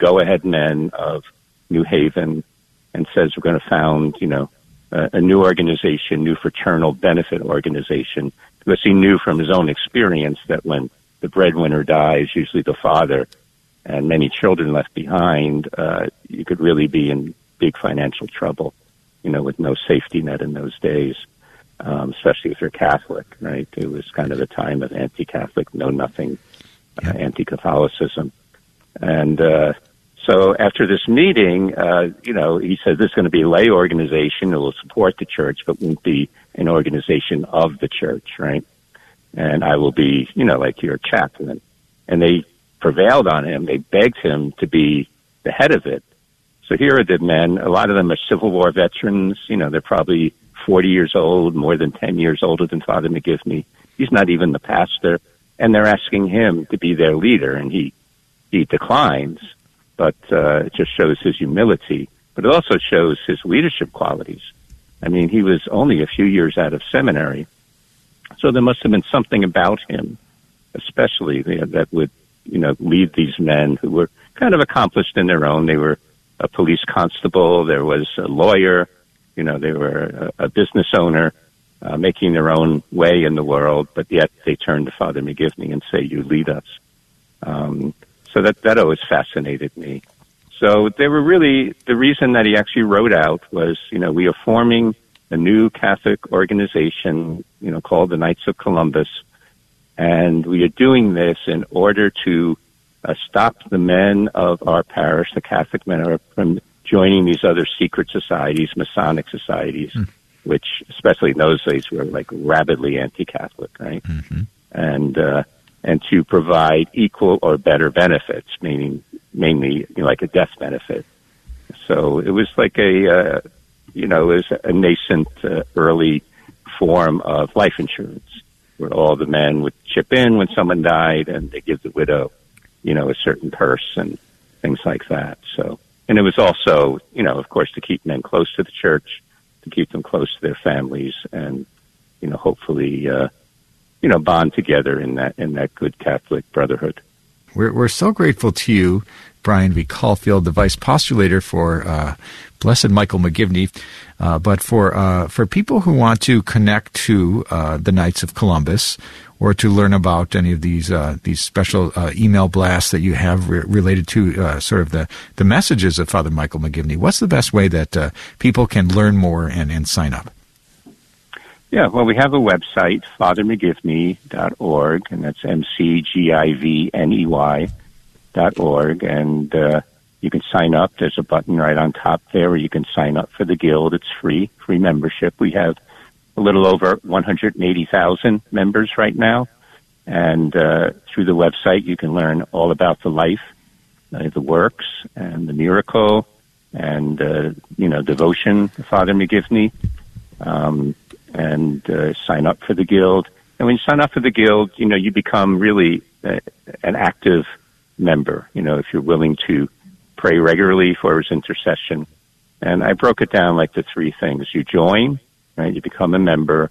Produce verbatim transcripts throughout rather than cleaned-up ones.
go-ahead men of New Haven and says we're going to found, you know, a, a new organization, new fraternal benefit organization, because he knew from his own experience that when the breadwinner dies, usually the father, and many children left behind, uh, you could really be in big financial trouble, you know, with no safety net in those days, um, especially if you're Catholic, right? It was kind of a time of anti-Catholic, know-nothing, uh, anti-Catholicism. And uh, so after this meeting, uh, you know, he said this is going to be a lay organization. It will support the church, but won't be an organization of the church, right? And I will be, you know, like your chaplain. And they prevailed on him. They begged him to be the head of it. So here are the men. A lot of them are Civil War veterans. You know, they're probably forty years old, more than ten years older than Father McGivney. He's not even the pastor. And they're asking him to be their leader, and he, he declines. But uh, it just shows his humility. But it also shows his leadership qualities. I mean, he was only a few years out of seminary. So there must have been something about him, especially that would, you know, lead these men who were kind of accomplished in their own. They were a police constable. There was a lawyer. You know, they were a, a business owner, uh, making their own way in the world. But yet they turned to Father McGivney and say, "You lead us." Um, so that that always fascinated me. So they were really, the reason that he actually wrote out was, you know, we are forming a new Catholic organization, you know, called the Knights of Columbus. And we are doing this in order to uh, stop the men of our parish, the Catholic men, from joining these other secret societies, Masonic societies, mm. which, especially in those days, were like rabidly anti-Catholic, right? Mm-hmm. And uh, and to provide equal or better benefits, meaning mainly, you know, like a death benefit. So it was like a, uh, you know, it was a nascent uh, early form of life insurance, where all the men would chip in when someone died, and they give the widow, you know, a certain purse and things like that. So, and it was also, you know, of course, to keep men close to the church, to keep them close to their families, and, you know, hopefully, uh, you know, bond together in that in that good Catholic brotherhood. We're we're so grateful to you, Brian V. Caulfield, the vice postulator for uh, Blessed Michael McGivney. Uh, but for uh, for people who want to connect to uh, the Knights of Columbus, or to learn about any of these uh, these special uh, email blasts that you have re- related to uh, sort of the, the messages of Father Michael McGivney, what's the best way that uh, people can learn more and, and sign up? Yeah, well, we have a website, father mcgivney dot org, and that's M C G I V N E Y dot org, and uh, you can sign up. There's a button right on top there where you can sign up for the Guild. It's free, free membership. We have a little over one hundred eighty thousand members right now, and uh, through the website you can learn all about the life, uh, the works, and the miracle, and, uh, you know, devotion to Father McGivney. Um, and uh, sign up for the Guild. And when you sign up for the Guild, you know, you become really uh, an active member, you know, if you're willing to pray regularly for his intercession. And I broke it down like the three things. You join, right? You become a member.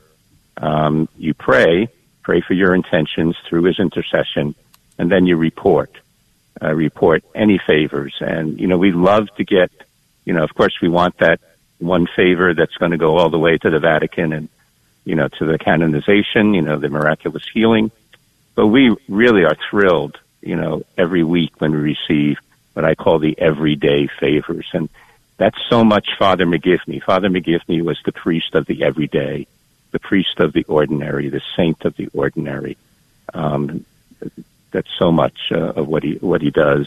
Um, you pray, pray for your intentions through his intercession. And then you report, uh, report any favors. And, you know, we love to get, you know, of course we want that one favor that's going to go all the way to the Vatican and, you know, to the canonization, you know, the miraculous healing. But we really are thrilled, you know, every week when we receive what I call the everyday favors. And that's so much Father McGivney. Father McGivney was the priest of the everyday, the priest of the ordinary, the saint of the ordinary. Um, that's so much uh, of what he, what he does.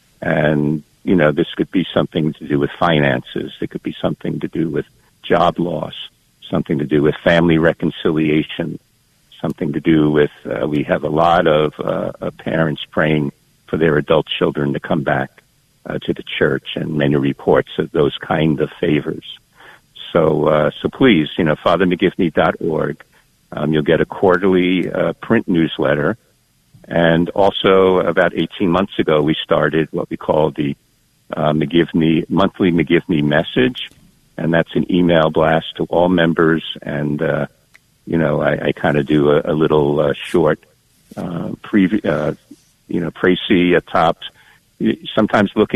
And, you know, this could be something to do with finances. It could be something to do with job loss, something to do with family reconciliation, something to do with, uh, we have a lot of uh, uh, parents praying for their adult children to come back uh, to the church, and many reports of those kind of favors. So, uh, so please, you know, father mcgivney dot org. Um, you'll get a quarterly uh, print newsletter. And also, about eighteen months ago, we started what we call the Uh, McGivney monthly McGivney message, and that's an email blast to all members. And uh, you know, I, I kind of do a, a little uh, short, uh, pre, uh, you know, précis at top, sometimes looking